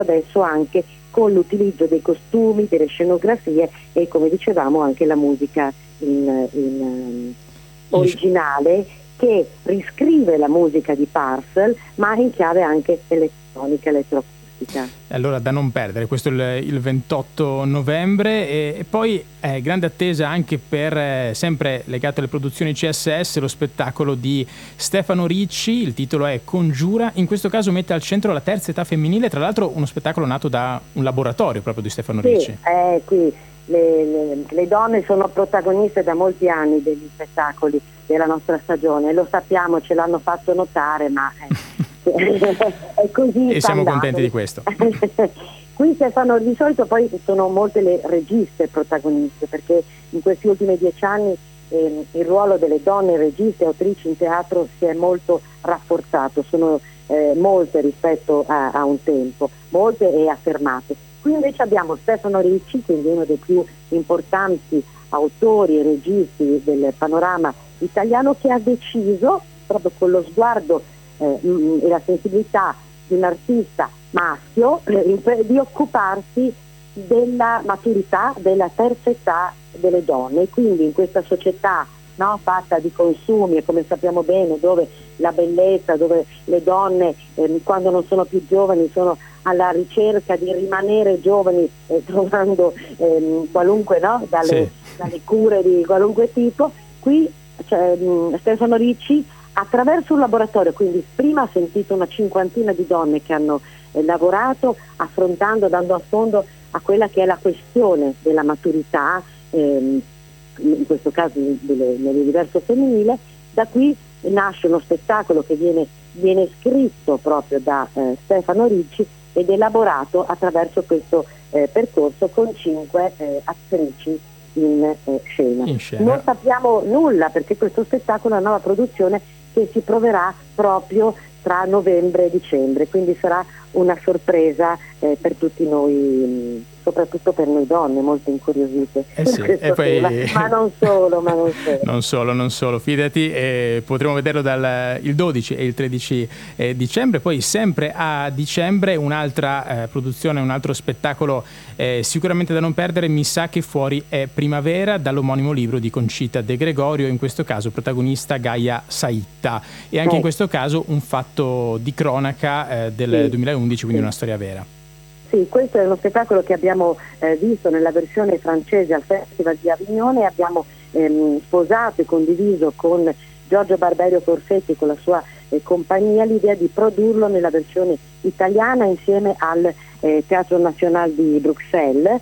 adesso anche con l'utilizzo dei costumi, delle scenografie e, come dicevamo, anche la musica originale, che riscrive la musica di Parcel ma in chiave anche elettronica, elettroacustica. Allora, da non perdere, questo è il 28 novembre e poi grande attesa anche per, sempre legato alle produzioni CSS, lo spettacolo di Stefano Ricci. Il titolo è Congiura, in questo caso mette al centro la terza età femminile, tra l'altro uno spettacolo nato da un laboratorio proprio di Stefano Ricci. Qui le donne sono protagoniste da molti anni degli spettacoli della nostra stagione, lo sappiamo, ce l'hanno fatto notare, ma è così. E siamo contenti di questo. Qui Stefano, di solito poi sono molte le registe protagoniste, perché in questi ultimi 10 anni il ruolo delle donne registe e autrici in teatro si è molto rafforzato, sono molte rispetto a un tempo, molte e affermate. Qui invece abbiamo Stefano Ricci, quindi uno dei più importanti autori e registi del panorama italiano, che ha deciso, proprio con lo sguardo e la sensibilità di un artista maschio, di occuparsi della maturità, della terza età delle donne. E quindi in questa società, no, fatta di consumi, e come sappiamo bene, dove la bellezza, dove le donne quando non sono più giovani sono alla ricerca di rimanere giovani, trovando qualunque, no, dalle cure di qualunque tipo, qui Stefano Ricci, attraverso un laboratorio, quindi prima ha sentito una cinquantina di donne che hanno lavorato affrontando, dando affondo a quella che è la questione della maturità, in questo caso nell'universo femminile. Da qui nasce uno spettacolo che viene scritto proprio da Stefano Ricci ed elaborato attraverso questo percorso con 5 attrici in scena. Non sappiamo nulla, perché questo spettacolo è una nuova produzione che si proverà proprio tra novembre e dicembre, quindi sarà una sorpresa per tutti noi, soprattutto per noi donne molto incuriosite e poi... ma non solo. Non solo, fidati, potremo vederlo il 12 e il 13 dicembre. Poi sempre a dicembre un'altra produzione, un altro spettacolo sicuramente da non perdere, Mi sa che fuori è primavera, dall'omonimo libro di Concita De Gregorio, in questo caso protagonista Gaia Saitta, e anche in questo caso un fatto di cronaca del 2011, quindi una storia vera. Sì, questo è uno spettacolo che abbiamo visto nella versione francese al Festival di Avignon, e abbiamo sposato e condiviso con Giorgio Barberio Corsetti, con la sua compagnia, l'idea di produrlo nella versione italiana insieme al Teatro National di Bruxelles,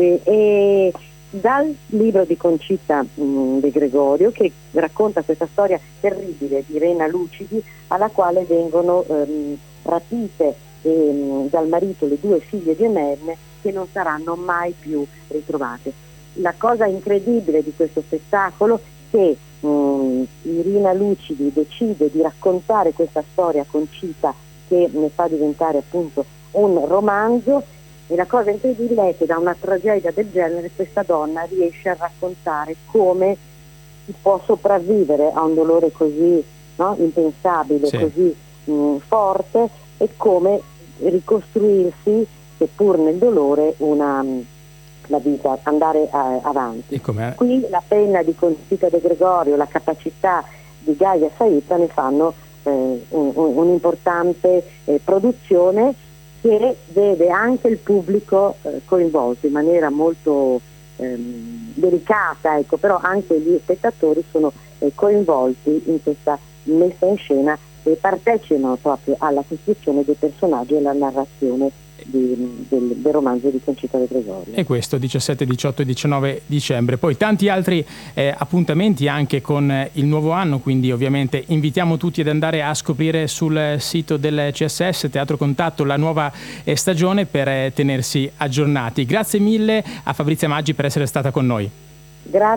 e dal libro di Concita De Gregorio, che racconta questa storia terribile di Rena Lucidi, alla quale vengono rapite dal marito le 2 figlie gemelle che non saranno mai più ritrovate. La cosa incredibile di questo spettacolo è che Irina Lucidi decide di raccontare questa storia a Concita, che ne fa diventare appunto un romanzo, e la cosa incredibile è che da una tragedia del genere questa donna riesce a raccontare come si può sopravvivere a un dolore così, no, impensabile, così forte, e come ricostruirsi, seppur nel dolore, la vita, andare avanti. Qui la penna di Concita De Gregorio, la capacità di Gaia Saitta ne fanno un'importante produzione che vede anche il pubblico coinvolto in maniera molto delicata, ecco, però anche gli spettatori sono coinvolti in questa messa in scena e partecipano proprio alla costruzione dei personaggi e alla narrazione del romanzo di Concita De Gregorio. E questo 17, 18 e 19 dicembre. Poi tanti altri appuntamenti anche con il nuovo anno, quindi ovviamente invitiamo tutti ad andare a scoprire sul sito del CSS Teatro Contatto la nuova stagione per tenersi aggiornati. Grazie mille a Fabrizia Maggi per essere stata con noi. Grazie.